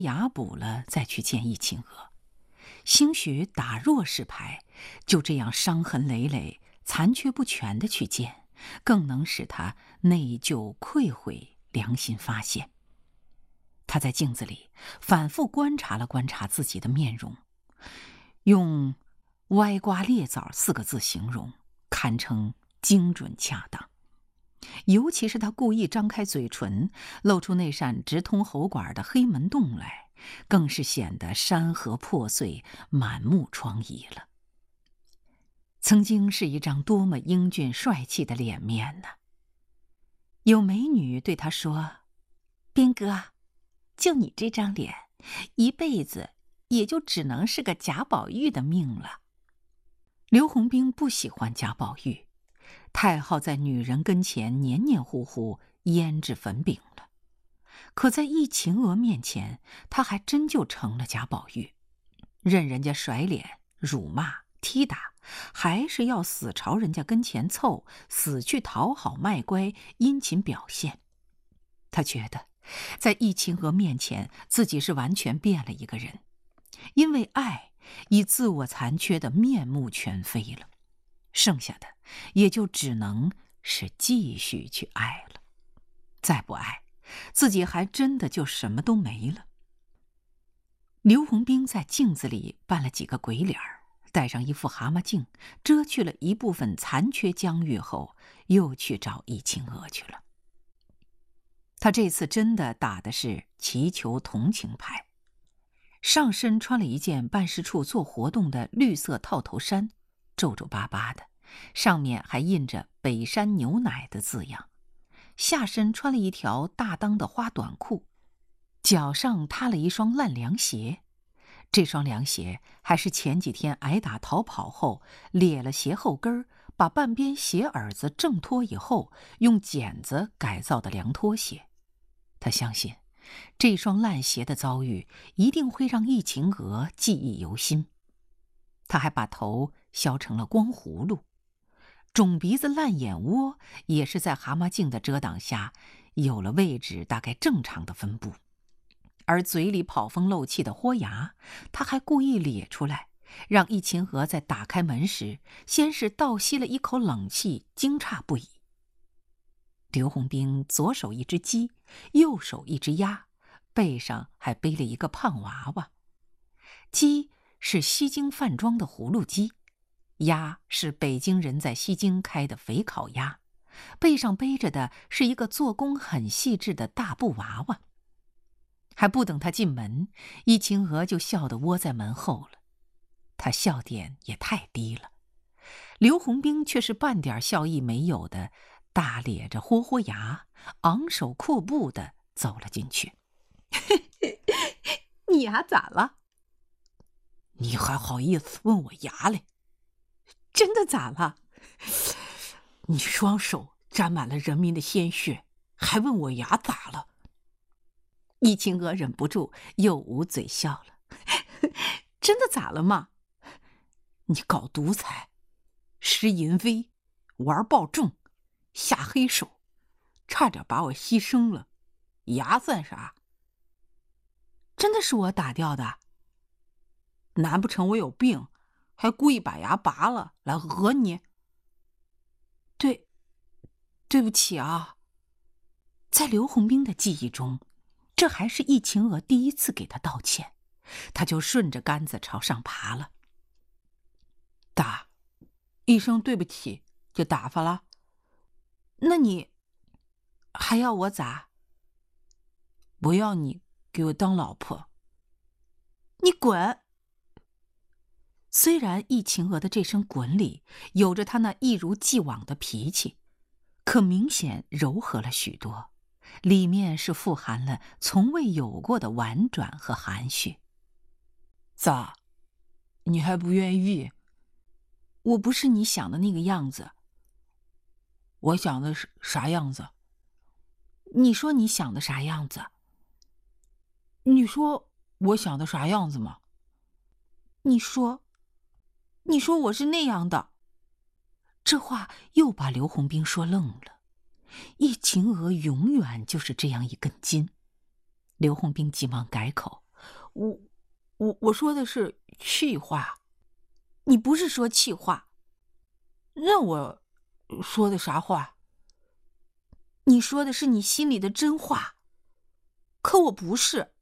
牙补了再去见易秦娥。兴许打弱势牌，就这样伤痕累累、残缺不全的去见，更能使他内疚愧悔，良心发现。他在镜子里反复观察了观察自己的面容，用歪瓜裂枣4个字形容，堪称精准恰当。尤其是他故意张开嘴唇，露出那扇直通喉管的黑门洞来，更是显得山河破碎，满目疮痍了。曾经是一张多么英俊帅气的脸面呢！有美女对他说：“斌哥，就你这张脸，一辈子也就只能是个贾宝玉的命了。”刘洪兵不喜欢贾宝玉，太好在女人跟前黏黏糊糊、胭脂粉饼了。可在易秦娥面前，他还真就成了贾宝玉，任人家甩脸、辱骂、踢打，还是要死朝人家跟前凑，死去讨好卖乖，殷勤表现。他觉得在易秦娥面前，自己是完全变了一个人，因为爱已自我残缺的面目全非了，剩下的也就只能是继续去爱了。再不爱，自己还真的就什么都没了。刘洪兵在镜子里扮了几个鬼脸儿，戴上一副蛤蟆镜，遮去了一部分残缺疆域后，又去找易秦娥去了。他这次真的打的是祈求同情牌，上身穿了一件办事处做活动的绿色套头衫，皱皱巴巴的，上面还印着北山牛奶的字样。下身穿了一条大裆的花短裤，脚上踏了一双烂凉鞋。这双凉鞋还是前几天挨打逃跑后裂了鞋后跟儿，把半边鞋耳子挣脱以后，用剪子改造的凉拖鞋。他相信这双烂鞋的遭遇一定会让易秦娥记忆犹新。他还把头削成了光葫芦，肿鼻子烂眼窝也是在蛤蟆镜的遮挡下有了位置大概正常的分布。而嘴里跑风漏气的豁牙，他还故意咧出来，让易秦娥在打开门时先是倒吸了一口冷气，惊诧不已。刘洪兵左手一只鸡，右手一只鸭，背上还背了一个胖娃娃。鸡是西京饭庄的葫芦鸡，鸭是北京人在西京开的肥烤鸭，背上背着的是一个做工很细致的大布娃娃。还不等他进门，易秦娥就笑得窝在门后了。他笑点也太低了，刘洪兵却是半点笑意没有的，大咧着豁豁牙，昂首阔步的走了进去。你牙咋了？ 你还好意思问我牙嘞？ 真的咋了？ 你双手沾满了人民的鲜血，还问我牙咋了？ 易秦娥忍不住又捂嘴笑了。真的咋了嘛？ 你搞独裁，施淫威，玩暴政，下黑手，差点把我牺牲了，牙算啥？ 真的是我打掉的？ 难不成我有病，还故意把牙拔了来讹你？ 对不起啊。在刘洪兵的记忆中，这还是易秦娥第一次给他道歉，他就顺着杆子朝上爬了。 打，一声对不起就打发了？ 那你还要我咋？ 不要你给我当老婆。 你滚！虽然易秦娥的这声滚里有着他那一如既往的脾气，可明显柔和了许多，里面是富含了从未有过的婉转和含蓄。 咋？你还不愿意？ 我不是你想的那个样子。 我想的是啥样子？ 你说你想的啥样子？ 你说我想的啥样子吗？ 你说我是那样的。这话又把刘洪兵说愣了。易秦娥永远就是这样一根筋。刘洪兵急忙改口， 我说的是气话。 你不是说气话， 那我说的啥话？ 你说的是你心里的真话，可我不是。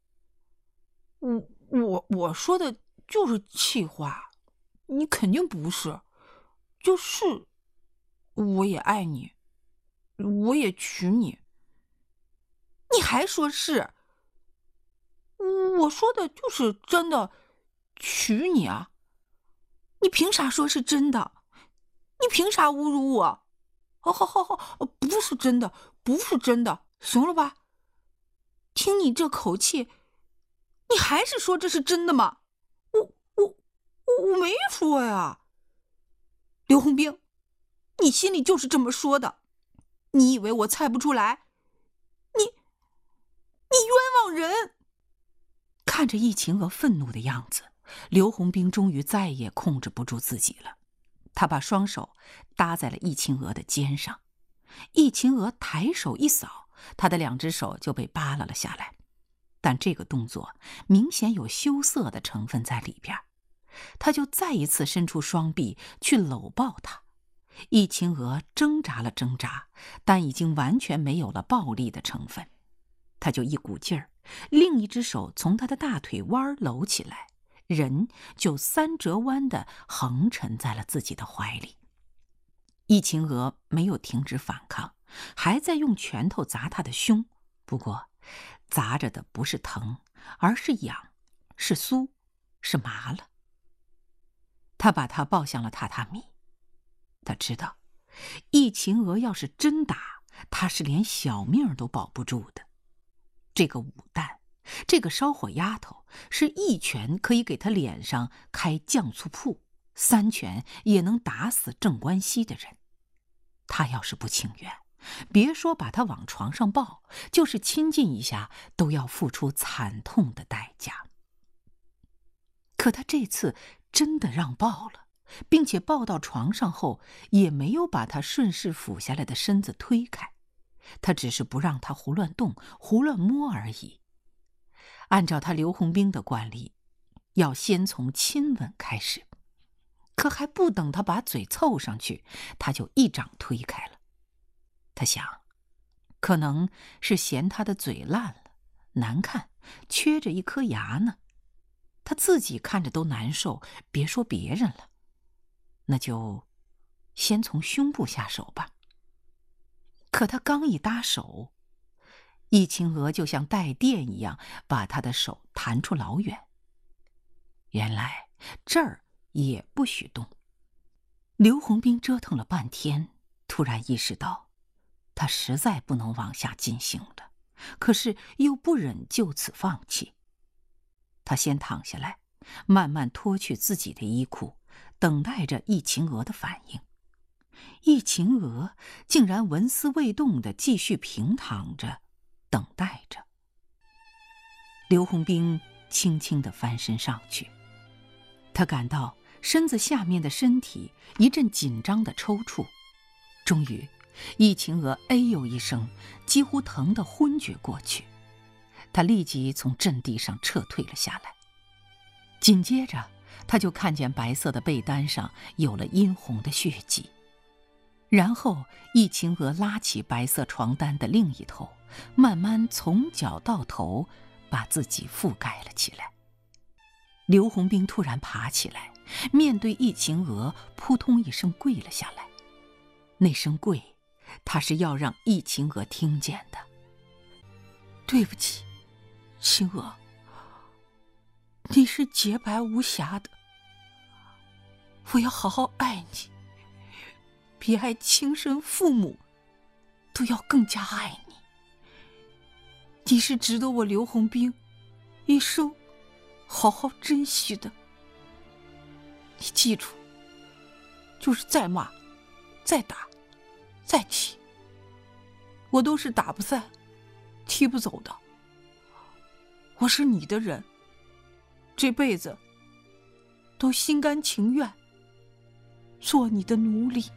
我说的就是气话，你肯定不是。就是我也爱你，我也娶你。 你还说是？ 我说的就是真的，娶你啊！ 你凭啥说是真的？你凭啥侮辱我？ 好，不是真的，不是真的，行了吧？ 听你这口气，你还是说这是真的吗？ 我没说呀。 刘洪兵，你心里就是这么说的，你以为我猜不出来？你冤枉人！看着易晴娥愤怒的样子，刘洪兵终于再也控制不住自己了。他把双手搭在了易晴娥的肩上，易晴娥抬手一扫，他的2只手就被扒拉了下来。但这个动作明显有羞涩的成分在里边，他就再一次伸出双臂去搂抱她。易晴娥挣扎了挣扎，但已经完全没有了暴力的成分。他就一股劲儿，另一只手从他的大腿弯搂起来，人就3折弯地横沉在了自己的怀里。易晴娥没有停止反抗，还在用拳头砸他的胸，不过砸着的不是疼，而是痒，是酥，是麻了。他把他抱向了榻榻米。他知道，易晴娥要是真打，他是连小命都保不住的。这个武旦，这个烧火丫头，是一拳可以给他脸上开酱醋铺，3拳也能打死郑关西的人。他要是不情愿，别说把他往床上抱，就是亲近一下，都要付出惨痛的代价。可他这次真的让抱了，并且抱到床上后，也没有把他顺势俯下来的身子推开，他只是不让他胡乱动、胡乱摸而已。按照他刘洪兵的惯例，要先从亲吻开始，可还不等他把嘴凑上去，他就一掌推开了。他想，可能是嫌他的嘴烂了、难看，缺着一颗牙呢。他自己看着都难受，别说别人了。那就先从胸部下手吧。可他刚一搭手，易晴娥就像带电一样把他的手弹出老远。原来这儿也不许动。刘洪兵折腾了半天，突然意识到他实在不能往下进行了，可是又不忍就此放弃。他先躺下来，慢慢脱去自己的衣裤，等待着易晴娥的反应。易晴娥竟然纹丝未动地继续平躺着，等待着。刘洪兵轻轻地翻身上去，他感到身子下面的身体一阵紧张的抽搐。终于，易晴娥哎呦一声，几乎疼得昏厥过去。他立即从阵地上撤退了下来。紧接着，他就看见白色的被单上有了殷红的血迹。然后易晴娥拉起白色床单的另一头，慢慢从脚到头把自己覆盖了起来。刘洪兵突然爬起来，面对易晴娥扑通一声跪了下来。那声跪，他是要让易晴娥听见的。对不起，晴娥，你是洁白无瑕的，我要好好爱你，比爱亲生父母都要更加爱你。你是值得我刘洪兵一生好好珍惜的。你记住，就是再骂、再打、再踢，我都是打不散、踢不走的。我是你的人，这辈子都心甘情愿做你的奴隶。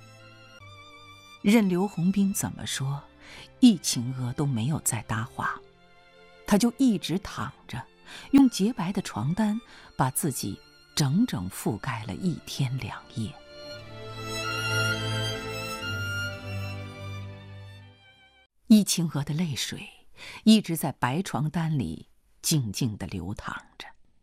任刘洪兵怎么说，易晴娥都没有再搭话，他就一直躺着， 用洁白的床单把自己整整覆盖了1天2夜。易清娥的泪水一直在白床单里静静地流淌着。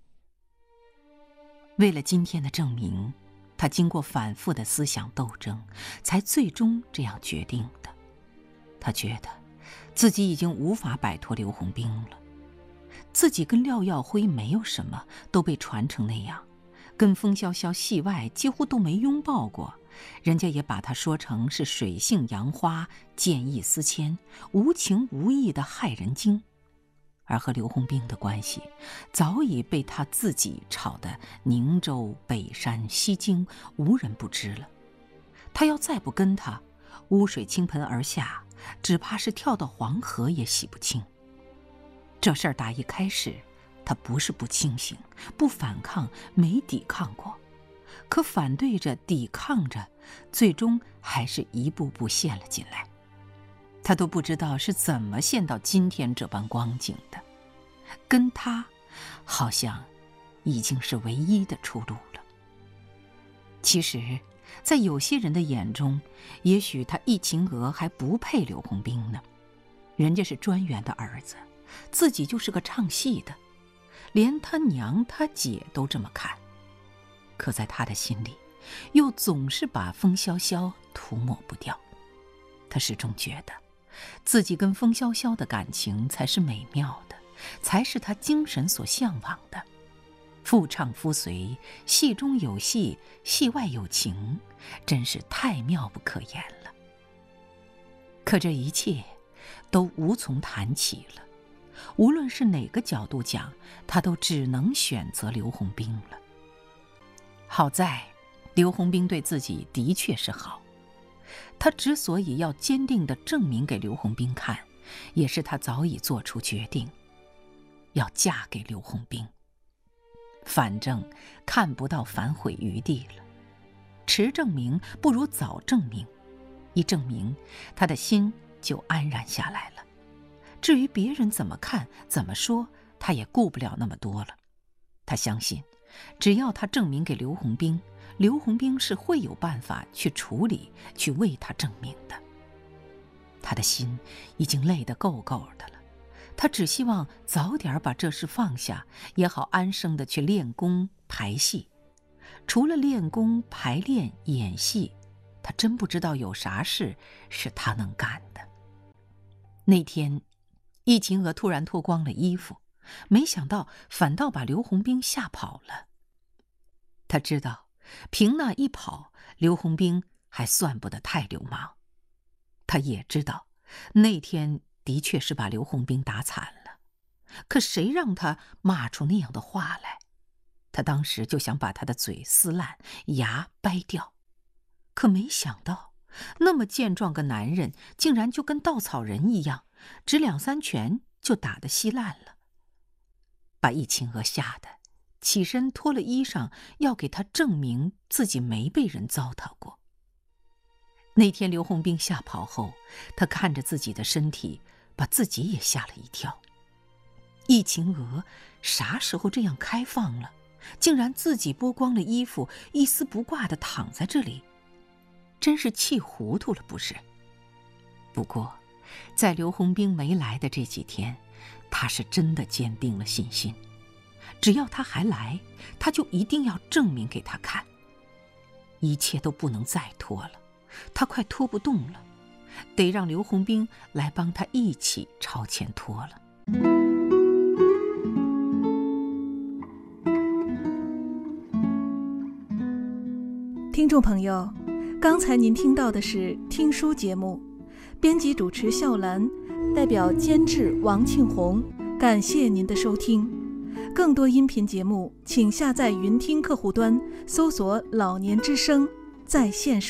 为了今天的证明，她经过反复的思想斗争，才最终这样决定的。她觉得自己已经无法摆脱刘洪兵了，自己跟廖耀辉没有什么，都被传成那样，跟风萧萧戏外几乎都没拥抱过，人家也把他说成是水性杨花，见异思迁，无情无义的害人精。而和刘洪兵的关系早已被他自己炒得宁州、北山、西京无人不知了。他要再不跟他，污水倾盆而下，只怕是跳到黄河也洗不清。这事儿打一开始，他不是不清醒，不反抗，没抵抗过，可反对着抵抗着，最终还是一步步陷了进来。他都不知道是怎么陷到今天这般光景的，跟他好像已经是唯一的出路了。其实在有些人的眼中，也许他易清娥还不配刘洪兵呢，人家是专员的儿子，自己就是个唱戏的，连他娘他姐都这么看。可在他的心里，又总是把风萧萧涂抹不掉。他始终觉得自己跟风萧萧的感情才是美妙的，才是他精神所向往的。夫唱夫随，戏中有戏，戏外有情，真是太妙不可言了。可这一切都无从谈起了，无论是哪个角度讲，他都只能选择刘洪兵了。好在刘洪兵对自己的确是好，他之所以要坚定地证明给刘洪兵看，也是他早已做出决定，要嫁给刘洪兵。反正看不到反悔余地了，迟证明不如早证明，一证明他的心就安然下来了。至于别人怎么看怎么说，他也顾不了那么多了。他相信只要他证明给刘洪兵，刘洪兵是会有办法去处理，去为他证明的。他的心已经累得够够的了，他只希望早点把这事放下，也好安生地去练功排戏。除了练功排练演戏，他真不知道有啥事是他能干的。那天易清娥突然脱光了衣服，没想到反倒把刘洪兵吓跑了。他知道凭那一跑，刘洪兵还算不得太流氓。他也知道那天的确是把刘洪兵打惨了，可谁让他骂出那样的话来？他当时就想把他的嘴撕烂，牙掰掉，可没想到那么健壮个男人竟然就跟稻草人一样，只2、3拳就打得稀烂了，把易清娥吓得起身脱了衣裳，要给他证明自己没被人糟蹋过。那天刘洪兵吓跑后，他看着自己的身体，把自己也吓了一跳。易清娥啥时候这样开放了，竟然自己剥光了衣服，一丝不挂地躺在这里，真是气糊涂了不是？不过在刘洪兵没来的这几天，他是真的坚定了信心，只要他还来，他就一定要证明给他看。一切都不能再拖了，他快拖不动了，得让刘洪兵来帮他一起朝前拖了。 听众朋友，刚才您听到的是听书节目，编辑主持笑兰，代表监制王庆红，感谢您的收听。更多音频节目，请下载云听客户端，搜索“老年之声”在线收听。